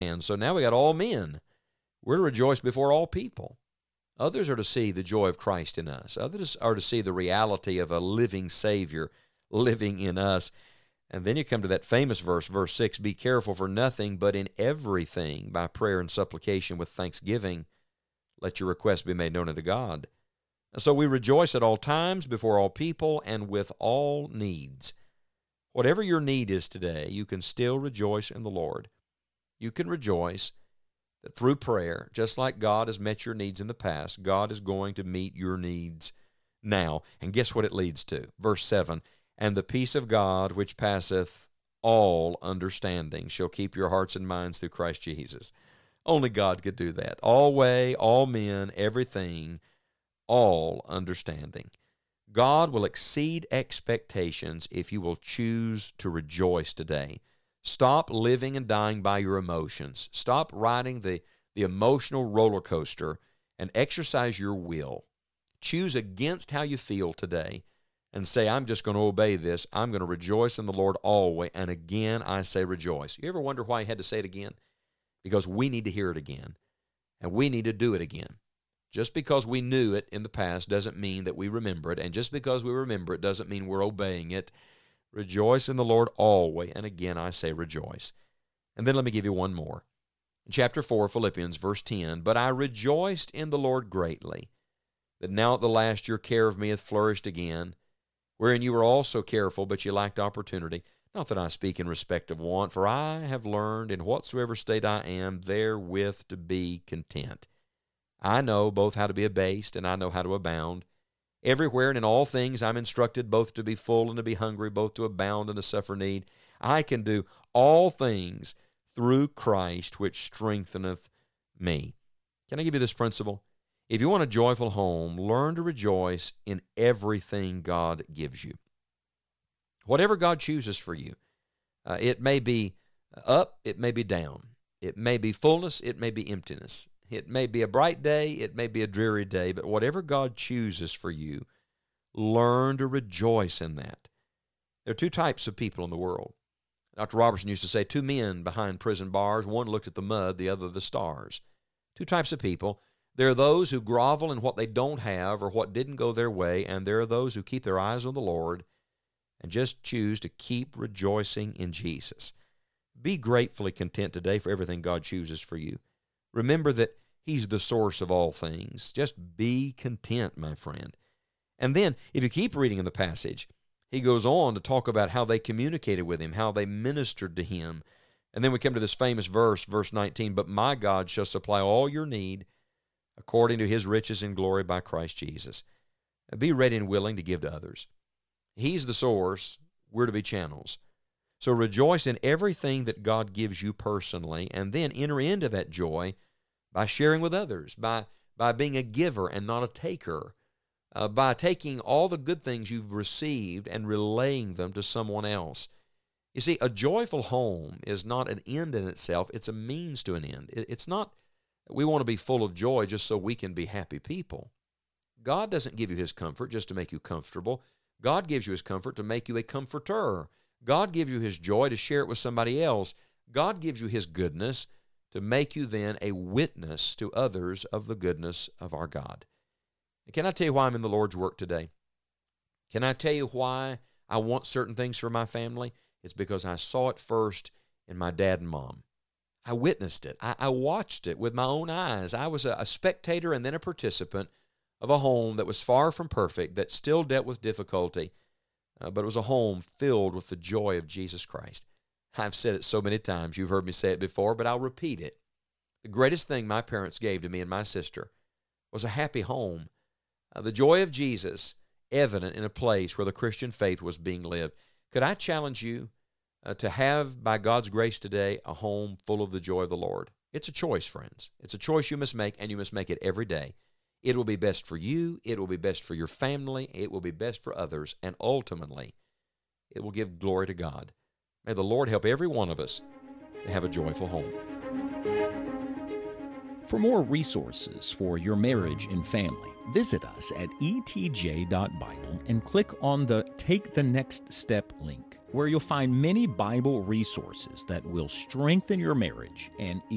And so now we got all men. We're to rejoice before all people. Others are to see the joy of Christ in us. Others are to see the reality of a living Savior living in us. And then you come to that famous verse, verse 6, be careful for nothing, but in everything, by prayer and supplication with thanksgiving, let your requests be made known unto God. And so we rejoice at all times, before all people, and with all needs. Whatever your need is today, you can still rejoice in the Lord. You can rejoice that through prayer, just like God has met your needs in the past, God is going to meet your needs now. And guess what it leads to? Verse 7, and the peace of God, which passeth all understanding, shall keep your hearts and minds through Christ Jesus. Only God could do that. All way, all men, everything, all understanding. God will exceed expectations if you will choose to rejoice today. Stop living and dying by your emotions. Stop riding the emotional roller coaster and exercise your will. Choose against how you feel today and say, I'm just going to obey this. I'm going to rejoice in the Lord always. And again, I say rejoice. You ever wonder why he had to say it again? Because we need to hear it again, and we need to do it again. Just because we knew it in the past doesn't mean that we remember it, and just because we remember it doesn't mean we're obeying it. Rejoice in the Lord always, and again I say rejoice. And then let me give you one more. In chapter 4, Philippians, verse 10, but I rejoiced in the Lord greatly, that now at the last your care of me hath flourished again, wherein you were also careful, but you lacked opportunity. Not that I speak in respect of want, for I have learned in whatsoever state I am therewith to be content. I know both how to be abased, and I know how to abound. Everywhere and in all things I'm instructed both to be full and to be hungry, both to abound and to suffer need. I can do all things through Christ, which strengtheneth me. Can I give you this principle? If you want a joyful home, learn to rejoice in everything God gives you. Whatever God chooses for you, it may be up, it may be down. It may be fullness, it may be emptiness. It may be a bright day, it may be a dreary day, but whatever God chooses for you, learn to rejoice in that. There are two types of people in the world. Dr. Robertson used to say, two men behind prison bars, one looked at the mud, the other the stars. Two types of people. There are those who grovel in what they don't have or what didn't go their way, and there are those who keep their eyes on the Lord and just choose to keep rejoicing in Jesus. Be gratefully content today for everything God chooses for you. Remember that He's the source of all things. Just be content, my friend. And then, if you keep reading in the passage, he goes on to talk about how they communicated with Him, how they ministered to Him. And then we come to this famous verse, verse 19, but my God shall supply all your need according to His riches in glory by Christ Jesus. Be ready and willing to give to others. He's the source. We're to be channels. So rejoice in everything that God gives you personally, and then enter into that joy by sharing with others, by being a giver and not a taker, by taking all the good things you've received and relaying them to someone else. You see, a joyful home is not an end in itself. It's a means to an end. It's not we want to be full of joy just so we can be happy people. God doesn't give you His comfort just to make you comfortable. God gives you His comfort to make you a comforter. God gives you His joy to share it with somebody else. God gives you His goodness to make you then a witness to others of the goodness of our God. And can I tell you why I'm in the Lord's work today? Can I tell you why I want certain things for my family? It's because I saw it first in my dad and mom. I witnessed it. I watched it with my own eyes. I was a spectator and then a participant of a home that was far from perfect, that still dealt with difficulty, but it was a home filled with the joy of Jesus Christ. I've said it so many times. You've heard me say it before, but I'll repeat it. The greatest thing my parents gave to me and my sister was a happy home. The joy of Jesus evident in a place where the Christian faith was being lived. Could I challenge you to have, by God's grace today, a home full of the joy of the Lord? It's a choice, friends. It's a choice you must make, and you must make it every day. It will be best for you. It will be best for your family. It will be best for others. And ultimately, it will give glory to God. May the Lord help every one of us to have a joyful home. For more resources for your marriage and family, visit us at etj.bible and click on the Take the Next Step link, where you'll find many Bible resources that will strengthen your marriage and